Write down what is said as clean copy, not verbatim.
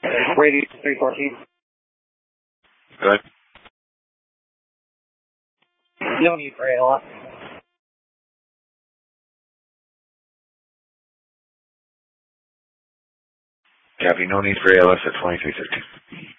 Radio 314. Good. No need for ALS. Copy, no need for ALS at 2313.